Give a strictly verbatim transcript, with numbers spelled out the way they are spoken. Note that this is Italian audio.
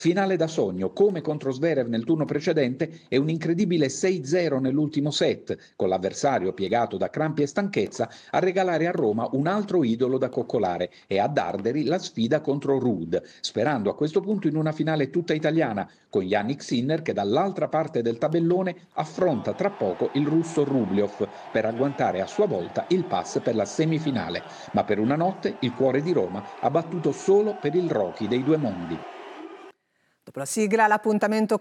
Finale da sogno, come contro Zverev nel turno precedente, e un incredibile sei zero nell'ultimo set, con l'avversario piegato da crampi e stanchezza a regalare a Roma un altro idolo da coccolare e a Darderi la sfida contro Ruud, sperando a questo punto in una finale tutta italiana, con Yannick Sinner che dall'altra parte del tabellone affronta tra poco il russo Rublev per agguantare a sua volta il pass per la semifinale. Ma per una notte il cuore di Roma ha battuto solo per il Rocky dei due mondi. Dopo la sigla, l'appuntamento